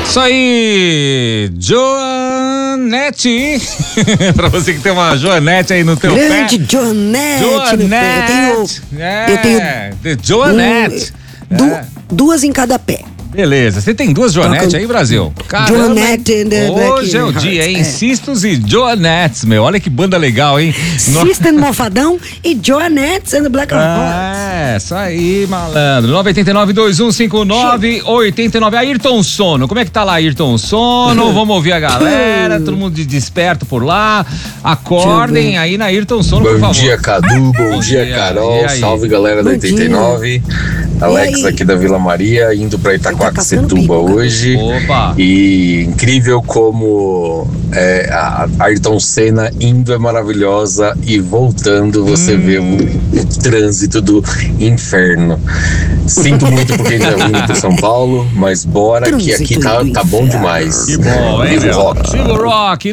Isso aí, Joanete. Pra você que tem uma Joanete aí no teu Grande pé. Joanete. Joanete. Eu tenho Joanete. duas em cada pé. Beleza, você tem duas Joanetes aí, Brasil? Caramba, Joanete and the hoje é o Black dia, hein? Hearts, Cistos e Joanetes, meu. Olha que banda legal, hein? System Mofadão e Joanetes and the Black Hearts. Isso aí, malandro. 989-2159-89. Ayrton Sono, como é que tá lá, Ayrton Sono? Vamos ouvir a galera, todo mundo desperto por lá. Acordem aí na Ayrton Sono, por favor. Bom dia, Cadu. Bom dia, Carol. Salve, galera da 89. Alex aqui da Vila Maria, indo pra Itaquaquecetuba hoje. Opa. E incrível como a Ayrton Senna indo é maravilhosa e voltando você vê o trânsito do inferno. Sinto muito porque ainda é indo pro São Paulo, mas bora que aqui tá bom demais. Que bom, hein, Vivo Rock. Vivo Rock,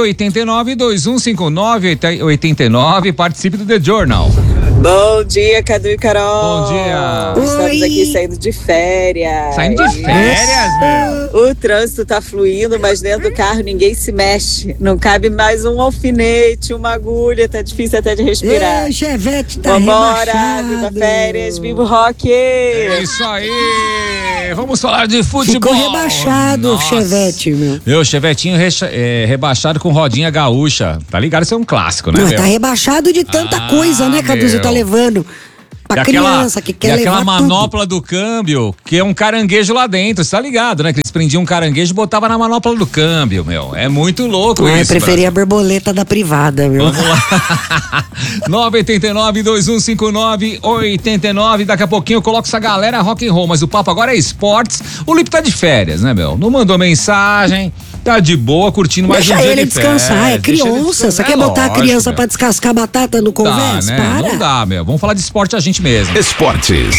989-2159-89. Participe do The Journal. Bom dia, Cadu e Carol. Bom dia. Estamos aqui saindo de férias. Saindo de férias, meu. O trânsito tá fluindo, mas dentro do carro ninguém se mexe. Não cabe mais um alfinete, uma agulha, tá difícil até de respirar. O Chevette tá Vambora, rebaixado. viva férias, viva o rock! É isso aí. Vamos falar de futebol. Ficou rebaixado o Chevette, meu. Meu, Chevetinho rebaixado com rodinha gaúcha. Tá ligado? Isso é um clássico, né, Não, meu? tá rebaixado de tanta coisa, né, Cadu? Você tá levando pra criança que quer levar aquela manopla do câmbio, que é um caranguejo lá dentro, você tá ligado, né? Que eles prendiam um caranguejo e botavam na manopla do câmbio, meu. É muito louco isso. Eu preferia a borboleta da privada, meu. Vamos lá. 989-2159-89. Daqui a pouquinho eu coloco essa galera rock and roll, mas o papo agora é esportes. O Lipe tá de férias, né, meu? Não mandou mensagem, tá de boa, curtindo mais um dia de Deixa ele descansar, é criança. Você quer botar a criança meu. pra descascar batata no conversa? Né? Para. Não dá, meu. Vamos falar de esporte a gente mesmo. Esportes.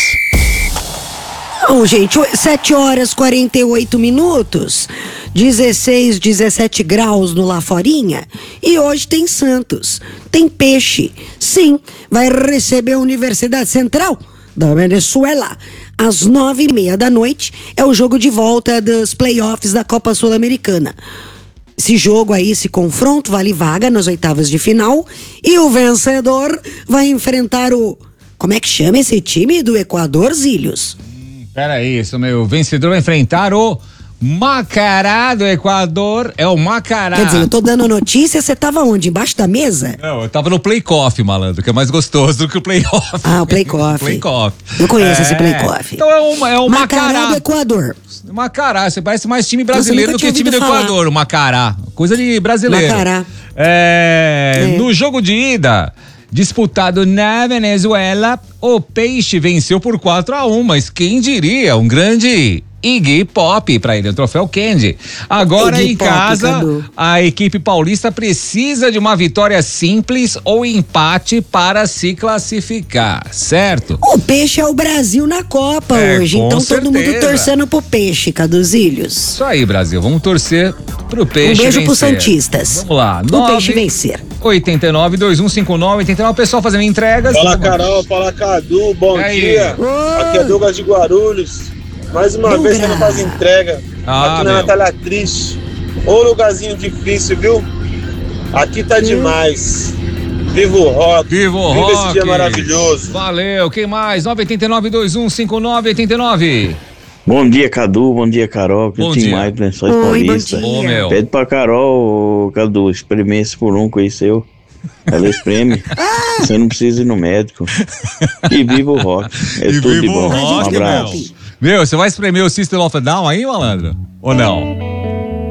Bom, gente, 7 horas 48 minutos, 16, 17 graus no Laforinha, e hoje tem Santos, tem Peixe, sim, vai receber a Universidade Central da Venezuela, às 9:30 da noite, é o jogo de volta dos playoffs da Copa Sul-Americana. Esse jogo aí, esse confronto, vale vaga nas oitavas de final, e o vencedor vai enfrentar o... Como é que chama esse time do Equador, Zílios? Pera aí, isso, meu. O vencedor vai enfrentar o Macará do Equador. É o Macará. Quer dizer, eu tô dando notícia, você tava onde? Embaixo da mesa? Não, eu tava no Play Coffee, malandro, que é mais gostoso do que o Playoff. Ah, o Play Coffee. Play Coffee. Eu conheço esse Play Coffee. Então é o Macará do Equador. Macará, você parece mais time brasileiro do Nossa, que time do falar. Equador, o Macará. Coisa de brasileiro. Macará. No jogo de ida, disputado na Venezuela, o Peixe venceu por 4-1, mas quem diria, um grande Iggy Pop para ele, o troféu Candy. Agora Iggy em Pop, casa, Cadu. a equipe paulista precisa de uma vitória simples ou empate para se classificar, certo? O Peixe é o Brasil na Copa hoje, com então todo mundo certeza. torcendo pro Peixe, Caduzilhos. Isso aí, Brasil, vamos torcer pro Peixe Um beijo vencer. pros Santistas. Vamos lá, O Peixe vencer. 89-2159-89, pessoal fazendo entregas. Fala, Carol, fala, Cadu, bom E aí? dia. Aqui é Douglas de Guarulhos. Mais uma vez você não faz entrega. Aqui na meu. Natália Triste. Ô lugarzinho difícil, viu? Aqui tá demais. Viva o rock. Viva o Viva rock. esse dia maravilhoso. Valeu, quem mais? 989-2159-89. Bom dia, Cadu. Bom dia, Carol. Bom Tim dia. Mike, Lençóis Oi, Paulista. bom dia. Ô, meu. Pede pra Carol, Cadu, experimente esse furúnculo aí seu. Ela espreme. Você não precisa ir no médico. E viva o rock. É E tudo de viva o bom. rock, Um abraço. meu. Meu, você vai espremer o System of a Down aí, malandro? Ou não?